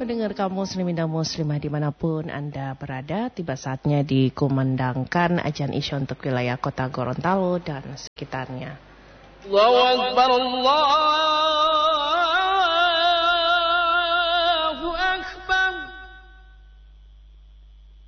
pendengar kaum muslimin dan muslimah dimanapun Anda berada, tiba saatnya dikumandangkan azan Isya untuk wilayah kota Gorontalo dan sekitarnya. Allahu Akbar, Allah.